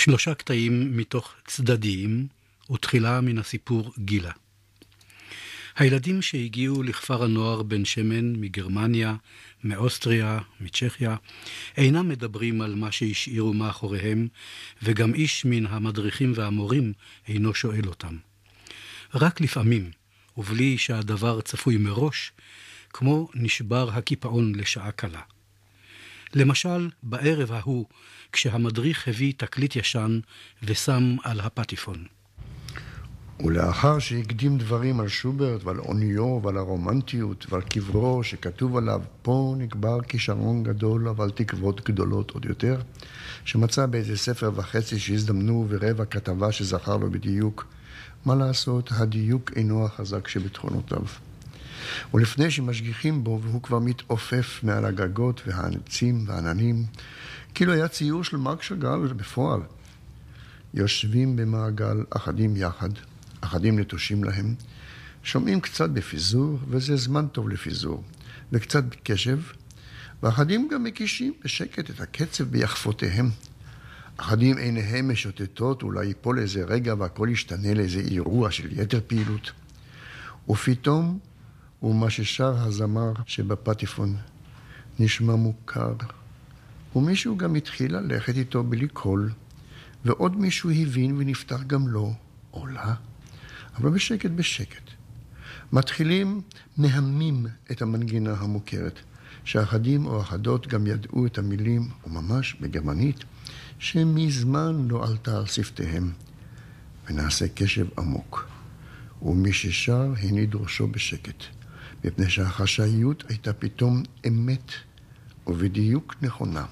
3 קטעים מתוך צדדיים, ותחילה מן הסיפור גילה. הילדים שהגיעו לכפר הנוער בן שמן מגרמניה, מאוסטריה, מצ'כיה, אינם מדברים על מה שהשאירו מאחוריהם, וגם איש מן המדריכים והמורים אינו שואל אותם. רק לפעמים, ובלי שהדבר צפוי מראש, כמו נשבר הקיפאון לשעה קלה. למשל, בערב ההוא, כשהמדריך הביא תקליט ישן ושם על הפטיפון. ולאחר שהקדים דברים על שוברט ועל אוניו ועל הרומנטיות ועל קברו שכתוב עליו פה נקבר כישרון גדול אבל תקוות גדולות עוד יותר, שמצא באיזה ספר וחצי שהזדמנו ורבע כתבה שזכר לו בדיוק, מה לעשות, הדיוק אינו החזק שבתכונותיו. ולפני שמשגיחים בו והוא כבר מתעופף מעל הגגות והעצים והעננים, כאילו היה ציור של מרק שאגאל בפועל. יושבים במעגל אחדים יחד, אחדים נטושים להם, שומעים קצת בפיזור, וזה זמן טוב לפיזור, וקצת בקשב, ואחדים גם מקישים בשקט את הקצב ביחפותיהם. אחדים עיניהם משוטטות, אולי ייפול איזה רגע והכל ישתנה לאיזה אירוע של יתר פעילות. ופתאום ומה ששר הזמר שבפטיפון נשמע מוכר, ומישהו גם התחיל ללכת איתו בלי קול, ועוד מישהו הבין ונפתח גם לו, עולה, אבל בשקט בשקט. מתחילים מהמים את המנגינה המוכרת, שאחדים או אחדות גם ידעו את המילים, וממש בגרמנית, שמזמן לא עלתה על שפתיהם, ונעשה קשב עמוק. ומי ששר הניד ראשו בשקט, מפני שהחשאיות הייתה פתאום אמת, ובדיוק נכונה.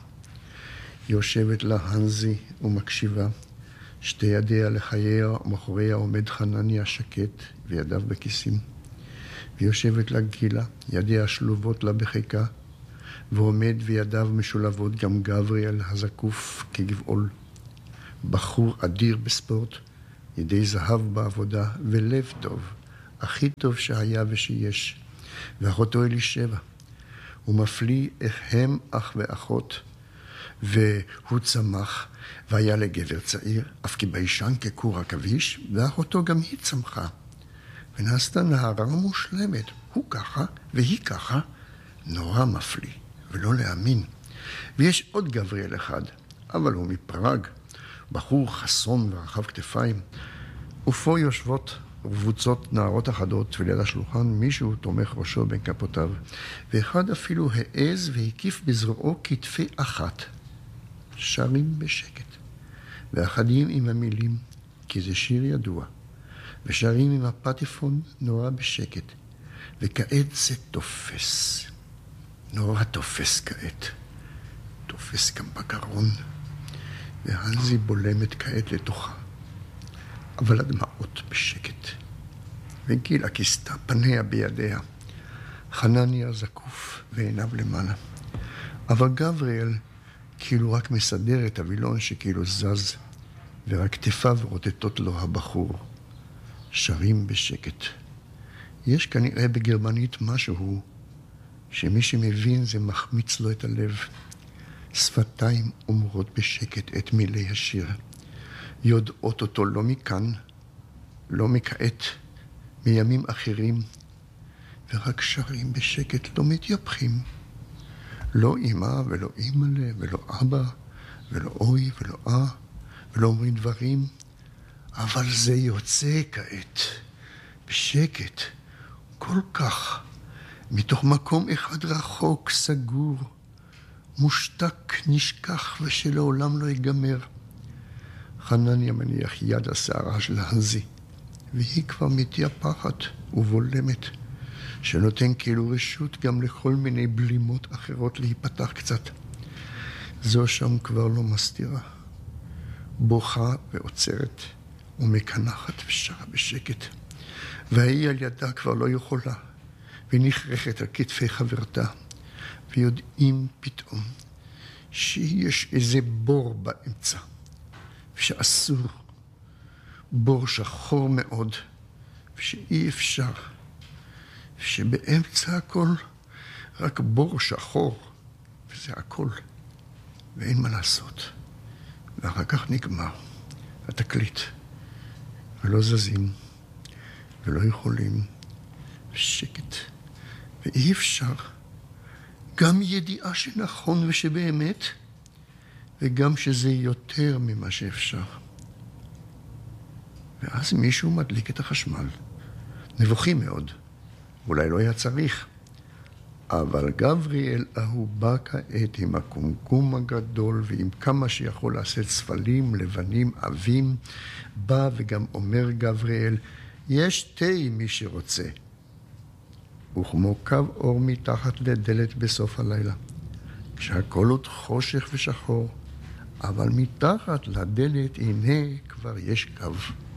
יושבת לה הנזי ומקשיבה, שתי ידיה לחייה ומאחוריה עומד חנניה שקט וידיו בכיסים. ויושבת לה גילה, ידיה שלובות לה בחיקה, ועומד וידיו משולבות גם גבריאל הזקוף כגבעול. בחור אדיר בספורט, ידי זהב בעבודה ולב טוב, הכי טוב שהיה ושיש. ואחותו אלישבע, הוא מפליא איך הם אח ואחות, והוא צמח והיה לגבר צעיר, אף כי בישן ככור עכביש, ואחותו גם היא צמחה. ונעשתה נערה מושלמת, הוא ככה והיא ככה, נורא מפליא, ולא להאמין. ויש עוד גבריאל אחד, אבל הוא מפראג, בחור חסון ורחב כתפיים, ופה יושבות קבוצות נערות אחדות, וליד השולחן מישהו תומך ראשו בין כפותיו, ואחד אפילו העז והקיף בזרועו כתפי אחת. שרים בשקט, ואחדים עם המילים, כי זה שיר ידוע, ושרים עם הפטיפון נורא בשקט, וכעת זה תופס, נורא תופס כעת, תופס גם בגרון, והנזי בולמת כעת לתוכה, אבל הדמעות בשקט. וגילה כיסתה פניה בידיה, חנניה זקוף ועיניו למעלה. אבל גבריאל כאילו רק מסדר את הווילון שכאילו זז, ורק כתפיו רוטטות לו הבחור. שרים בשקט. יש כנראה בגרמנית משהו שמי שמבין זה מחמיץ לו את הלב. שפתיים אומרות בשקט את מילי השיר. יודעות אותו לא מכאן, לא מכעת, מימים אחרים, ורק שרים בשקט, לא מתייפחים. לא אמא ולא אמא ולא אבא, ולא אוי ולא ולא אומרים דברים, אבל זה יוצא כעת, בשקט, כל כך, מתוך מקום אחד רחוק, סגור, מושתק, נשכח ושלעולם לא ייגמר. חנניה מניח יד השערה של הנזי, והיא כבר מתייפחת ובולמת, שנותן כאילו רשות גם לכל מיני בלימות אחרות להיפתח קצת. זו שם כבר לא מסתירה, בוכה ועוצרת ומקנחת ושרה בשקט, והיא על ידה כבר לא יכולה, ונכרכת על כתפי חברתה, ויודעים פתאום שיש איזה בור באמצע, ושאסור, בור שחור מאוד, ושאי אפשר, שבאמצע הכל רק בור שחור, וזה הכל, ואין מה לעשות, ואחר כך נגמר התקליט, ולא זזים, ולא יכולים, שקט, ואי אפשר. גם ידיעה שנכון ושבאמת, וגם שזה יותר ממה שאפשר. ואז מישהו מדליק את החשמל. נבוכים מאוד. אולי לא היה צריך. אבל גבריאל ההוא בא כעת עם הקומקום הגדול ועם כמה שיכול לעשות צפלים לבנים עבים. בא וגם אומר גבריאל, יש תה מי שרוצה. וכמו קו אור מתחת לדלת בסוף הלילה. כשהכל עוד חושך ושחור, אבל מתחת לדלת הנה כבר יש קו.